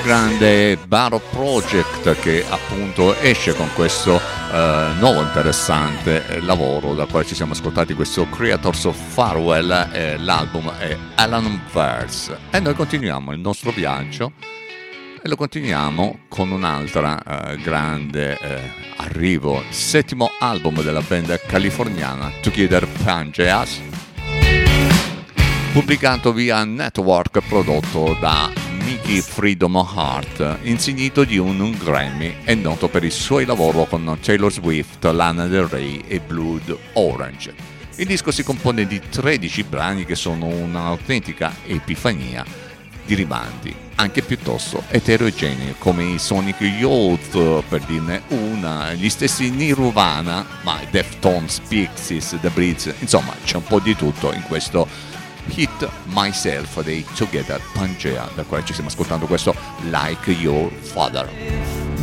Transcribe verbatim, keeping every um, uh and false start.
grande Barrow Project che appunto esce con questo eh, nuovo interessante lavoro dal quale ci siamo ascoltati questo Creators of Farewell, eh, l'album è Alan Verse e noi continuiamo il nostro viaggio e lo continuiamo con un'altra eh, grande eh, arrivo, settimo album della band californiana Together Pangeas, pubblicato via Network, prodotto da Mickey Freedom Heart, insignito di un Grammy e noto per i suoi lavori con Taylor Swift, Lana Del Rey e Blood Orange. Il disco si compone di tredici brani che sono un'autentica epifania di rimandi, anche piuttosto eterogenei, come i Sonic Youth, per dirne una, gli stessi Nirvana, ma Deftones, Pixies, The Breeds, insomma c'è un po' di tutto in questo Hit Myself dei Together Pangea, da quale ci stiamo ascoltando questo Like Your Father.